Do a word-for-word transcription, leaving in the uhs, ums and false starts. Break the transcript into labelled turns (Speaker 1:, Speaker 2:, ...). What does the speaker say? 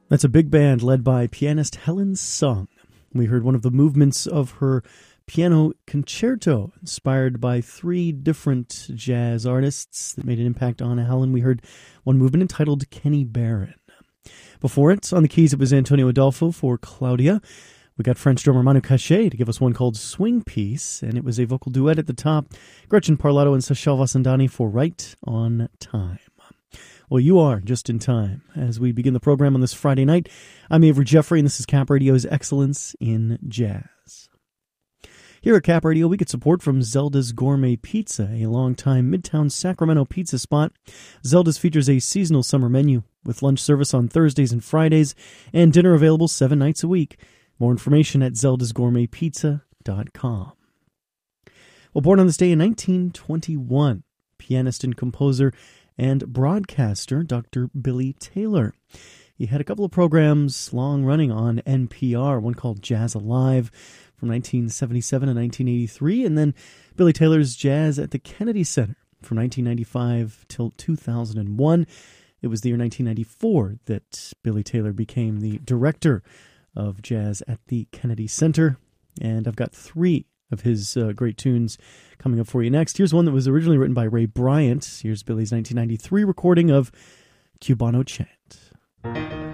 Speaker 1: That's a big band led by pianist Helen Sung. We heard one of the movements of her piano concerto, inspired by three different jazz artists that made an impact on Helen. We heard one movement entitled Kenny Barron. Before it, on the keys, it was Antonio Adolfo for Claudia. We got French drummer Manu Katché to give us one called Swing Piece, and it was a vocal duet at the top, Gretchen Parlato and Sachal Vasandani for Right on Time. Well, you are just in time as we begin the program on this Friday night. I'm Avery Jeffrey, and this is Cap Radio's Excellence in Jazz. Here at Cap Radio, we get support from Zelda's Gourmet Pizza, a longtime Midtown Sacramento pizza spot. Zelda's features a seasonal summer menu with lunch service on Thursdays and Fridays and dinner available seven nights a week. More information at zeldas gourmet pizza dot com. Well, born on this day in nineteen twenty-one, pianist and composer and broadcaster Doctor Billy Taylor. He had a couple of programs long-running on N P R, one called Jazz Alive from nineteen seventy-seven to nineteen eighty-three, and then Billy Taylor's Jazz at the Kennedy Center from nineteen ninety-five till two thousand one. It was the year nineteen ninety-four that Billy Taylor became the director of jazz at the Kennedy Center, and I've got three of his uh, great tunes coming up for you next. Here's one that was originally written by Ray Bryant. Here's Billy's nineteen ninety-three recording of Cubano Chant.